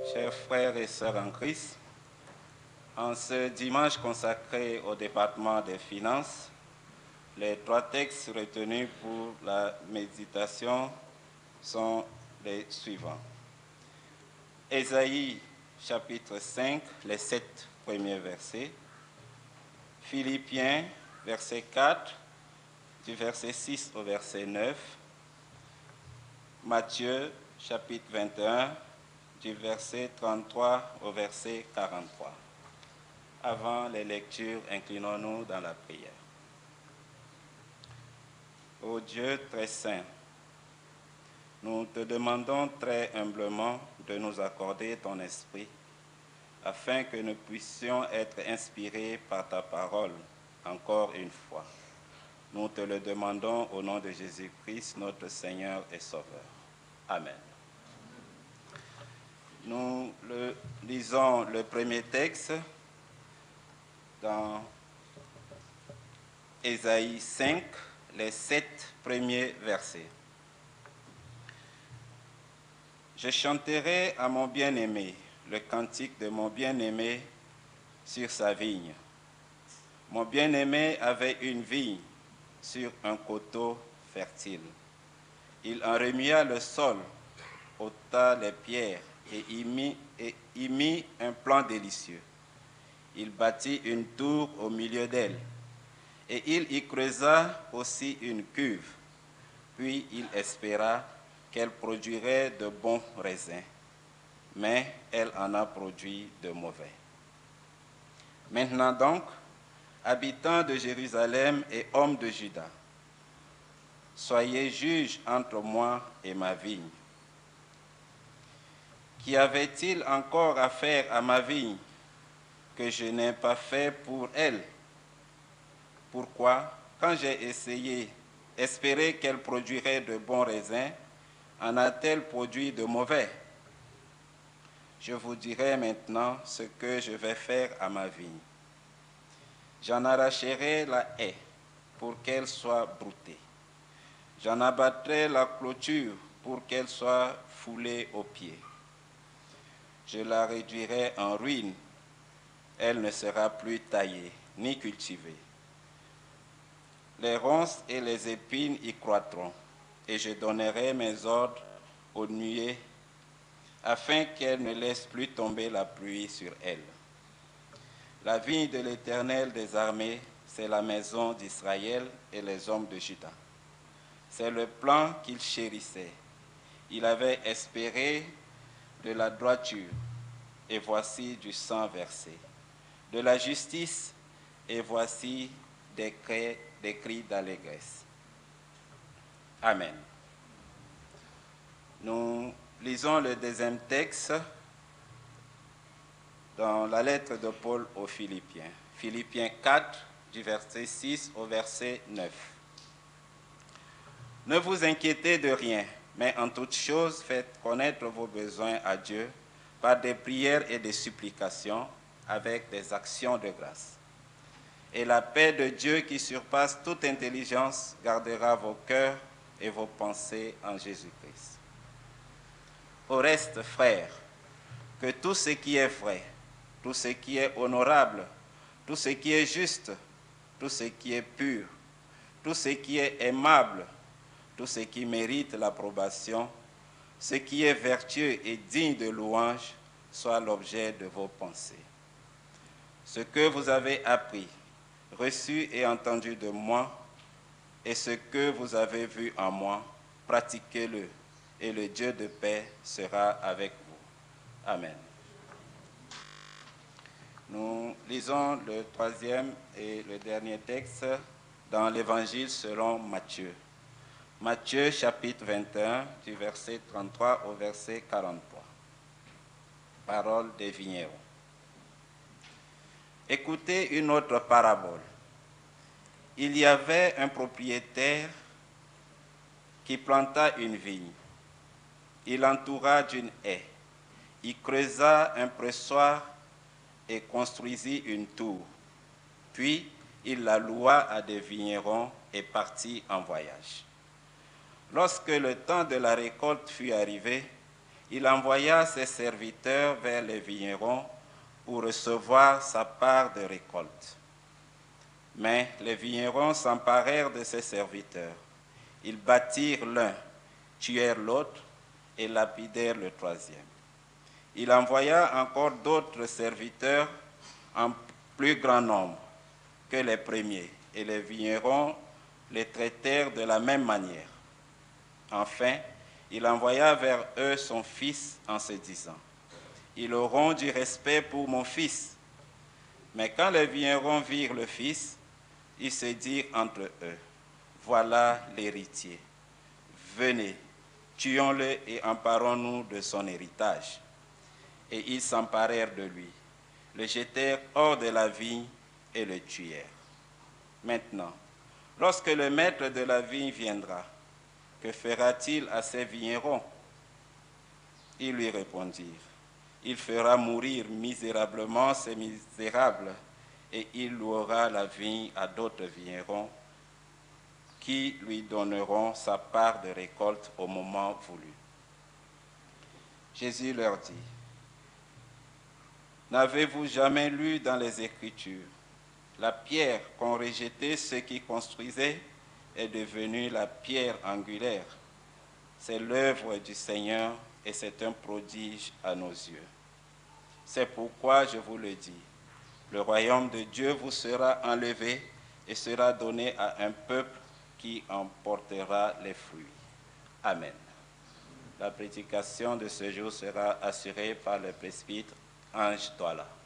Chers frères et sœurs en Christ, en ce dimanche consacré au département des finances, les trois textes retenus pour la méditation sont les suivants. Ésaïe chapitre 5, les 7 premiers versets. Philippiens verset 4, du verset 6 au verset 9. Matthieu chapitre 21, du verset 33 au verset 43. Avant les lectures, inclinons-nous dans la prière. Ô Dieu très saint, nous te demandons très humblement de nous accorder ton esprit, afin que nous puissions être inspirés par ta parole encore une fois. Nous te le demandons au nom de Jésus-Christ, notre Seigneur et Sauveur. Amen. Nous lisons le premier texte dans Ésaïe 5, les 7 premiers versets. Je chanterai à mon bien-aimé le cantique de mon bien-aimé sur sa vigne. Mon bien-aimé avait une vigne sur un coteau fertile. Il en remua le sol, ôta les pierres et y mit un plan délicieux. Il bâtit une tour au milieu d'elle, et il y creusa aussi une cuve. Puis il espéra qu'elle produirait de bons raisins, mais elle en a produit de mauvais. Maintenant donc, habitants de Jérusalem et hommes de Juda, soyez juges entre moi et ma vigne. Qu'y avait-il encore à faire à ma vigne que je n'ai pas fait pour elle? Pourquoi, quand j'ai espéré qu'elle produirait de bons raisins, en a-t-elle produit de mauvais? Je vous dirai maintenant ce que je vais faire à ma vigne. J'en arracherai la haie pour qu'elle soit broutée. J'en abattrai la clôture pour qu'elle soit foulée aux pieds. Je la réduirai en ruine. Elle ne sera plus taillée ni cultivée. Les ronces et les épines y croîtront, et je donnerai mes ordres aux nuées, afin qu'elles ne laissent plus tomber la pluie sur elles. La vigne de l'Éternel des armées, c'est la maison d'Israël et les hommes de Juda. C'est le plan qu'il chérissait. Il avait espéré de la droiture, et voici du sang versé. De la justice, et voici des cris d'allégresse. Amen. Nous lisons le deuxième texte dans la lettre de Paul aux Philippiens. Philippiens 4, du verset 6 au verset 9. Ne vous inquiétez de rien, mais en toute chose, faites connaître vos besoins à Dieu par des prières et des supplications avec des actions de grâce. Et la paix de Dieu qui surpasse toute intelligence gardera vos cœurs et vos pensées en Jésus-Christ. Au reste, frères, que tout ce qui est vrai, tout ce qui est honorable, tout ce qui est juste, tout ce qui est pur, tout ce qui est aimable, tout ce qui mérite l'approbation, ce qui est vertueux et digne de louange, soit l'objet de vos pensées. Ce que vous avez appris, reçu et entendu de moi, et ce que vous avez vu en moi, pratiquez-le, et le Dieu de paix sera avec vous. Amen. Nous lisons le troisième et le dernier texte dans l'Évangile selon Matthieu. Matthieu chapitre 21, du verset 33 au verset 43. Parole des vignerons. Écoutez une autre parabole. Il y avait un propriétaire qui planta une vigne. Il l'entoura d'une haie. Il creusa un pressoir et construisit une tour. Puis, il la loua à des vignerons et partit en voyage. Lorsque le temps de la récolte fut arrivé, il envoya ses serviteurs vers les vignerons pour recevoir sa part de récolte. Mais les vignerons s'emparèrent de ses serviteurs. Ils battirent l'un, tuèrent l'autre et lapidèrent le troisième. Il envoya encore d'autres serviteurs en plus grand nombre que les premiers, et les vignerons les traitèrent de la même manière. Enfin, il envoya vers eux son fils en se disant, « Ils auront du respect pour mon fils. » Mais quand les vignerons virent le fils, ils se dirent entre eux, « Voilà l'héritier. Venez, tuons-le et emparons-nous de son héritage. » Et ils s'emparèrent de lui, le jetèrent hors de la vigne et le tuèrent. Maintenant, lorsque le maître de la vigne viendra, que fera-t-il à ces vignerons? Ils lui répondirent, il fera mourir misérablement ces misérables, et il louera la vigne à d'autres vignerons qui lui donneront sa part de récolte au moment voulu. Jésus leur dit, n'avez-vous jamais lu dans les Écritures, la pierre qu'ont rejetée ceux qui construisaient est devenue la pierre angulaire. C'est l'œuvre du Seigneur et c'est un prodige à nos yeux. C'est pourquoi je vous le dis, le royaume de Dieu vous sera enlevé et sera donné à un peuple qui en portera les fruits. Amen. La prédication de ce jour sera assurée par le presbytre Ange Douala.